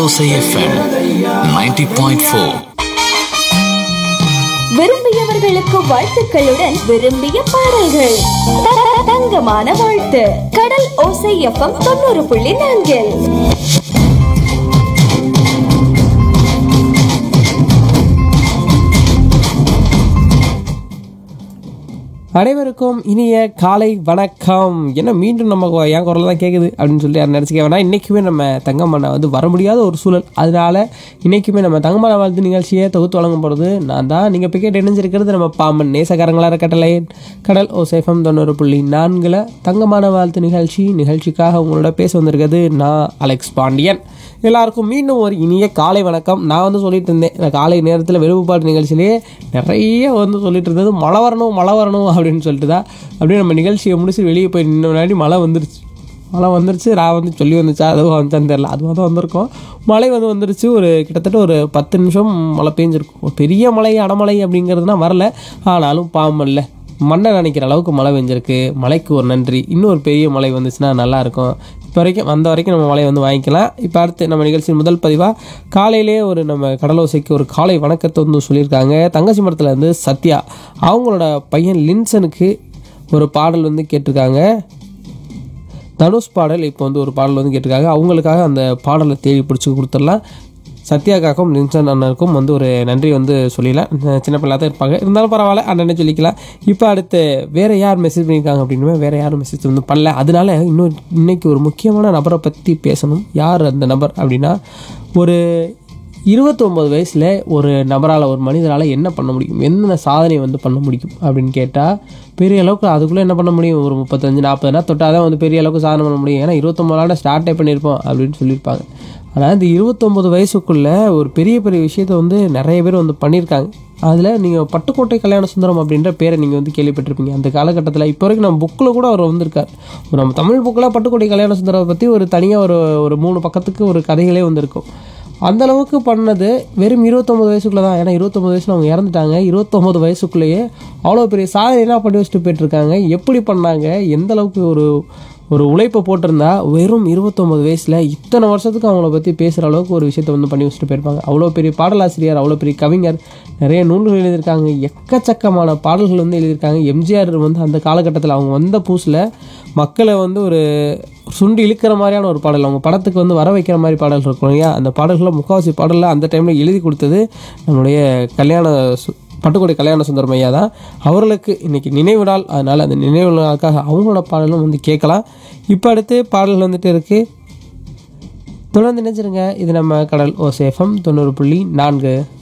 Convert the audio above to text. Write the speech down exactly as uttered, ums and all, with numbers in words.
கடலோசை FM ninety point four. விரும்பியவர்களுக்கு வாழ்த்துக்களுடன் விரும்பிய பாடல்கள். த- தங்கமான வாழ்த்து. கடல் ஓசை எஃப்எம் தொண்ணூறு புள்ளி நான்கில். அனைவருக்கும் இனிய காலை வணக்கம். என்ன மீண்டும் நம்ம என் குரல் தான் கேட்குது அப்படின்னு சொல்லி யாரும் நினச்சிக்க வேணாம். இன்றைக்குமே நம்ம தங்கமண்ணா வந்து வர முடியாத ஒரு சூழல். அதனால இன்றைக்குமே நம்ம தங்கமண்ணா வாழ்த்து நிகழ்ச்சியை தொகுத்து வழங்கும் பொழுது நான் தான். நீங்கள் இப்போ கேட்டு இணைஞ்சிருக்கிறது நம்ம பாம்பன் நேசக்காரங்களா இருக்கட்டலை கடல் ஓசேஃபம் தொண்ணூறு புள்ளி நான்கில் தங்கமான வாழ்த்து நிகழ்ச்சி. நிகழ்ச்சிக்காக உங்களோட பேச வந்திருக்கிறது நான் அலெக்ஸ் பாண்டியன். எல்லாருக்கும் மீண்டும் ஒரு இனிய காலை வணக்கம். நான் வந்து சொல்லிட்டு இருந்தேன் காலை நேரத்தில் வெறுப்புப்பாட்டு நிகழ்ச்சியிலேயே நிறைய வந்து சொல்லிட்டு இருந்தது மழை வரணும் மழை வரணும் அப்படின்னு சொல்லிட்டு தான். அப்படியே நம்ம நிகழ்ச்சியை முடிச்சு வெளியே போய் நின்று முன்னாடி மழை வந்துருச்சு. மழை வந்துருச்சு. நான் வந்து சொல்லி வந்துச்சா அதுவும் வந்துச்சான்னு தெரில. அதுவாக தான் வந்திருக்கோம். மழை வந்து வந்துருச்சு. ஒரு கிட்டத்தட்ட ஒரு பத்து நிமிஷம் மழை பெஞ்சிருக்கும். ஒரு பெரிய மழை அடமழை அப்படிங்கிறதுனா வரல. ஆனாலும் பாம்பல்ல மண்ணை நினைக்கிற அளவுக்கு மழை பெஞ்சிருக்கு. மழைக்கு ஒரு நன்றி. இன்னொரு பெரிய மழை வந்துச்சுன்னா நல்லாயிருக்கும். இப்போ வரைக்கும் வந்த வரைக்கும் நம்ம மழையை வந்து வாங்கிக்கலாம். இப்போ அடுத்து நம்ம நிகழ்ச்சியின் முதல் பதிவாக காலையிலே ஒரு நம்ம கடலோசைக்கு ஒரு காலை வணக்கத்தை வந்து சொல்லியிருக்காங்க. தங்கச்சி மரத்தில் இருந்து சத்யா அவங்களோட பையன் லின்சனுக்கு ஒரு பாடல் வந்து கேட்டிருக்காங்க. தனுஷ் பாடல் இப்போ வந்து ஒரு பாடல் வந்து கேட்டிருக்காங்க. அவங்களுக்காக அந்த பாடலை தேடி பிடிச்சி கொடுத்துடலாம். சத்யாக்காக்கும் லின்சன் அண்ணனுக்கும் வந்து ஒரு நன்றி வந்து சொல்லிடலாம். சின்ன பிள்ளை தான் இருப்பாங்க, இருந்தாலும் பரவாயில்ல அண்ணனே சொல்லிக்கலாம். இப்போ அடுத்து வேறு யார் மெசேஜ் பண்ணியிருக்காங்க அப்படின்னு வேறு யாரும் மெசேஜ் வந்து பண்ணல. அதனால இன்னும் இன்னைக்கு ஒரு முக்கியமான நபரை பற்றி பேசணும். யார் அந்த நபர் அப்படின்னா, ஒரு இருபத்தொம்பது வயசில் ஒரு நபரால் ஒரு மனிதரால் என்ன பண்ண முடியும், என்ன சாதனை வந்து பண்ண முடியும் அப்படின்னு கேட்டால், பெரிய அளவுக்கு அதுக்குள்ளே என்ன பண்ண முடியும், ஒரு முப்பத்தஞ்சு நாற்பதுனா தொட்டால் தான் வந்து பெரிய அளவுக்கு சாதனை பண்ண முடியும். ஏன்னா இருபத்தொம்பது ஸ்டார்ட்டே பண்ணியிருப்போம் அப்படின்னு சொல்லியிருப்பாங்க. ஆனால் இந்த இருபத்தொம்பது வயசுக்குள்ளே ஒரு பெரிய பெரிய விஷயத்தை வந்து நிறைய பேர் வந்து பண்ணியிருக்காங்க. அதில் நீங்கள் பட்டுக்கோட்டை கல்யாண சுந்தரம் அப்படின்ற பேரை நீங்கள் வந்து கேள்விப்பட்டிருப்பீங்க. அந்த காலகட்டத்தில் இப்போ வரைக்கும் நம்ம புக்கில் கூட அவர் வந்திருக்கார். நம்ம தமிழ் புக்கில் பட்டுக்கோட்டை கல்யாண சுந்தரம் பற்றி ஒரு தனியாக ஒரு ஒரு மூணு பக்கத்துக்கு ஒரு கதைகளே வந்திருக்கும். அந்தளவுக்கு பண்ணது வெறும் இருபத்தொம்பது வயசுக்குள்ளே தான். ஏன்னா இருபத்தொம்பது வயசில் அவங்க இறந்துட்டாங்க. இருபத்தொம்பது வயசுக்குள்ளேயே அவ்வளோ பெரிய சாதனைலாம் பண்ணி வச்சுட்டு போயிட்டுருக்காங்க. எப்படி பண்ணாங்க, எந்தளவுக்கு ஒரு ஒரு உழைப்பை போட்டிருந்தா வெறும் இருபத்தொம்பது வயசில் இத்தனை வருஷத்துக்கு அவங்கள பற்றி பேசுகிற அளவுக்கு ஒரு விஷயத்தை வந்து பண்ணி வச்சுட்டு போயிருப்பாங்க. அவ்வளோ பெரிய பாடலாசிரியர், அவ்வளோ பெரிய கவிஞர், நிறைய நூல்கள் எழுதியிருக்காங்க. எக்கச்சக்கமான பாடல்கள் வந்து எழுதியிருக்காங்க. எம்ஜிஆர் வந்து அந்த காலகட்டத்தில் அவங்க வந்த புதுசில் மக்களை வந்து ஒரு சுண்டி இழுக்கிற மாதிரியான ஒரு பாடல், அவங்க படத்துக்கு வந்து வர வைக்கிற மாதிரி பாடல் இருக்கும் இல்லையா, அந்த பாடல்களில் முக்கால்வாசி பாடலில் அந்த டைமில் எழுதி கொடுத்தது நம்மளுடைய கல்யாண பட்டுக்கோட்டை கல்யாண சுந்தரம் ஐயா தான். அவர்களுக்கு இன்றைக்கி நினைவு நாள். அதனால் அந்த நினைவு நாளுக்காக அவங்களோட பாடலும் வந்து கேட்கலாம். இப்போ அடுத்து பாடல்கள் வந்துட்டு இருக்குது. தொடர்ந்து நினைச்சிருங்க. இது நம்ம கடல் ஓசேஃபம் தொண்ணூறு புள்ளி நான்கு.